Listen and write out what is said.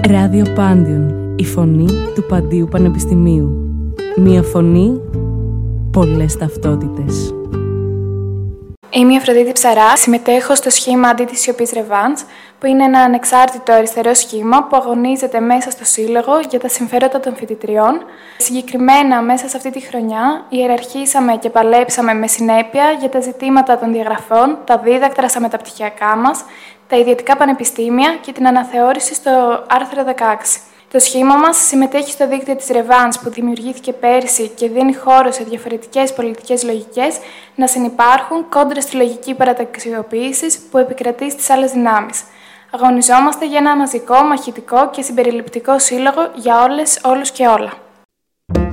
Ράδιο Πάντιον, η φωνή του Παντίου Πανεπιστημίου. Μία φωνή, πολλές ταυτότητες. Είμαι η Αφροδίτη Ψαρά, συμμετέχω στο σχήμα Αντί της Σιωπής Ρεβάνς, που είναι ένα ανεξάρτητο αριστερό σχήμα που αγωνίζεται μέσα στο Σύλλογο για τα συμφέροντα των φοιτητριών. Συγκεκριμένα, μέσα σε αυτή τη χρονιά, ιεραρχήσαμε και παλέψαμε με συνέπεια για τα ζητήματα των διαγραφών, τα δίδακτρα στα μεταπτυχιακά μας, τα ιδιωτικά πανεπιστήμια και την αναθεώρηση στο άρθρο 16. Το σχήμα μας συμμετέχει στο δίκτυο της Ρεβάνς που δημιουργήθηκε πέρσι και δίνει χώρο σε διαφορετικές πολιτικές λογικές να συνυπάρχουν κόντρα στη λογική παραταξιοποίησης που επικρατεί στις άλλες δυνάμεις. Αγωνιζόμαστε για ένα μαζικό, μαχητικό και συμπεριληπτικό σύλλογο για όλες, όλους και όλα.